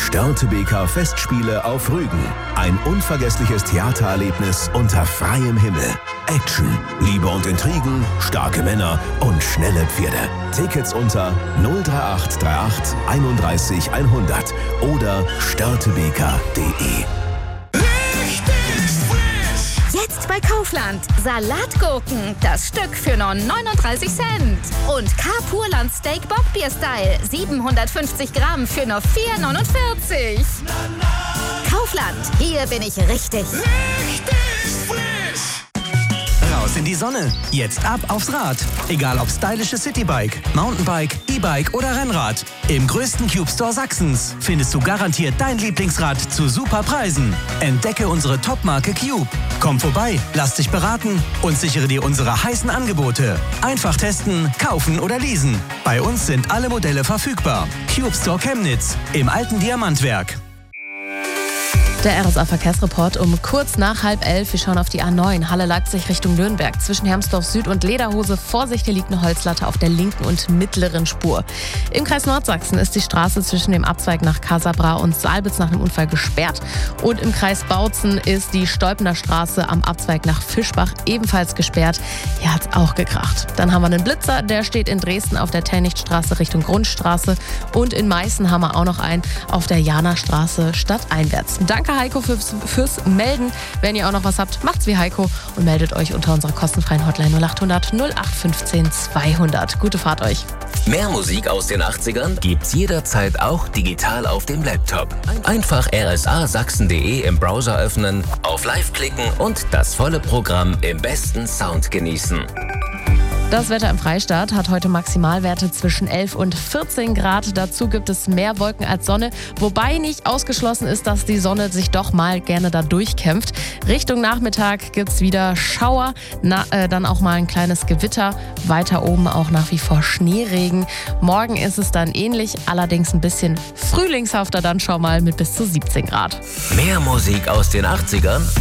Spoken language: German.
Störtebeker Festspiele auf Rügen. Ein unvergessliches Theatererlebnis unter freiem Himmel. Action, Liebe und Intrigen, starke Männer und schnelle Pferde. Tickets unter 03838 31 100 oder störtebeker.de. Jetzt bei Kaufland. Salatgurken, das Stück für nur 39 Cent. Und Carpurland Steak Bockbier-Style, 750 Gramm für nur 4,49. Kaufland, hier bin ich richtig. Raus in die Sonne. Jetzt ab aufs Rad. Egal ob stylisches Citybike, Mountainbike, E-Bike oder Rennrad. Im größten Cube Store Sachsens findest du garantiert dein Lieblingsrad zu super Preisen. Entdecke unsere Top-Marke Cube. Komm vorbei, lass dich beraten und sichere dir unsere heißen Angebote. Einfach testen, kaufen oder leasen. Bei uns sind alle Modelle verfügbar. Cube Store Chemnitz im alten Diamantwerk. Der RSA-Verkehrsreport um kurz nach 10:30. Wir schauen auf die A9 Halle-Leipzig Richtung Nürnberg. Zwischen Hermsdorf Süd und Lederhose. Vorsicht, hier liegt eine Holzlatte auf der linken und mittleren Spur. Im Kreis Nordsachsen ist die Straße zwischen dem Abzweig nach Casabra und Saalbitz nach einem Unfall gesperrt. Und im Kreis Bautzen ist die Stolpener Straße am Abzweig nach Fischbach ebenfalls gesperrt. Hier hat es auch gekracht. Dann haben wir einen Blitzer, der steht in Dresden auf der Tänichtstraße Richtung Grundstraße. Und in Meißen haben wir auch noch einen auf der Janastraße stadteinwärts. Danke Heiko fürs Melden. Wenn ihr auch noch was habt, macht's wie Heiko und meldet euch unter unserer kostenfreien Hotline 0800 0815 200. Gute Fahrt euch. Mehr Musik aus den 80ern gibt's jederzeit auch digital auf dem Laptop. Einfach rsasachsen.de im Browser öffnen, auf Live klicken und das volle Programm im besten Sound genießen. Das Wetter im Freistaat hat heute Maximalwerte zwischen 11 und 14 Grad. Dazu gibt es mehr Wolken als Sonne, wobei nicht ausgeschlossen ist, dass die Sonne sich doch mal gerne da durchkämpft. Richtung Nachmittag gibt es wieder Schauer, dann auch mal ein kleines Gewitter. Weiter oben auch nach wie vor Schneeregen. Morgen ist es dann ähnlich, allerdings ein bisschen frühlingshafter dann schon mal mit bis zu 17 Grad. Mehr Musik aus den 80ern